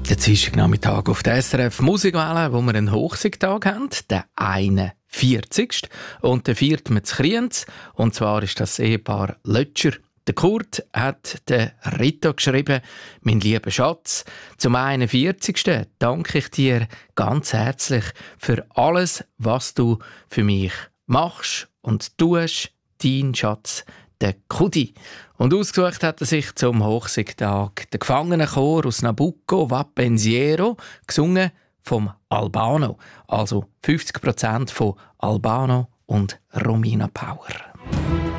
Der Dienstagnachmittag auf der SRF Musikwelle, wo wir einen Hochsigtag haben, den 41. Und den 4. mit Kriens. Und zwar ist das Ehepaar Lötscher. Der Kurt hat den Rito geschrieben, mein lieber Schatz, zum 41. danke ich dir ganz herzlich für alles, was du für mich machst und tust, dein Schatz, der Kudi. Und ausgesucht hat er sich zum Hochsigtag den Gefangenenchor aus Nabucco, Va Pensiero, gesungen vom Albano. Also 50% von Albano und Romina Power.